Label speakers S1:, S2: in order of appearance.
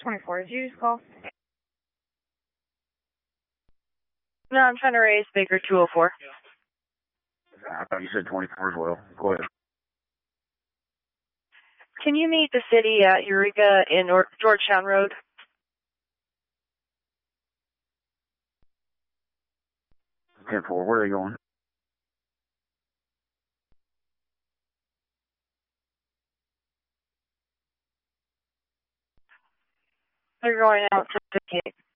S1: 24. Did you just call?
S2: No, I'm trying to raise Baker 204.
S3: I thought you said 24 as well. Go ahead.
S2: Can you meet the city at Eureka in Georgetown Road?
S3: 10-4, where are you going?
S2: They're going out to 58.